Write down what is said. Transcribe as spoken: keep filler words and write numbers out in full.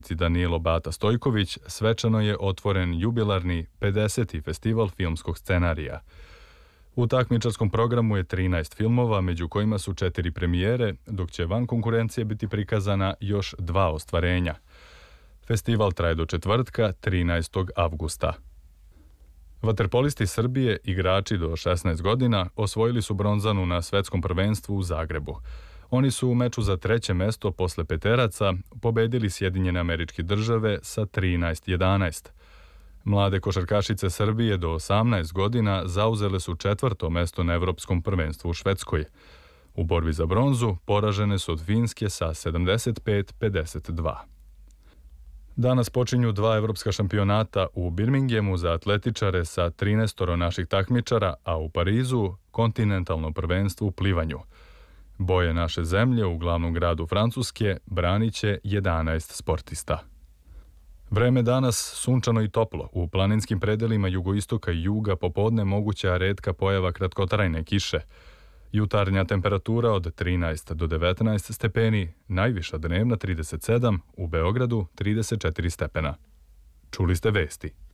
Danilo Bata Stojković svečano je otvoren jubilarni pedeseti festival filmskog scenarija. U takmičarskom programu je trinaest filmova, među kojima su četiri premijere, dok će van konkurencije biti prikazana još dva ostvarenja. Festival traje do četvrtka, trinaestog avgusta. Vaterpolisti Srbije, igrači do šesnaest godina, osvojili su bronzanu na svetskom prvenstvu u Zagrebu. Oni su u meču za treće mesto posle peteraca pobedili Sjedinjene Američke Države sa trinaest jedanaest. Mlade košarkašice Srbije do osamnaest godina zauzele su četvrto mesto na Evropskom prvenstvu u Švedskoj. U borbi za bronzu poražene su od Finske sa sedamdeset pet pedeset dva. Danas počinju dva evropska šampionata u Birminghamu za atletičare sa trinaestoro naših takmičara, a u Parizu kontinentalno prvenstvo u plivanju. Boje naše zemlje u glavnom gradu Francuske branit će jedanaest sportista. Vreme danas sunčano i toplo. U planinskim predelima jugoistoka i juga popodne moguća retka pojava kratkotrajne kiše. Jutarnja temperatura od trinaest do devetnaest stepeni, najviša dnevna trideset sedam, u Beogradu trideset četiri stepena. Čuli ste vesti.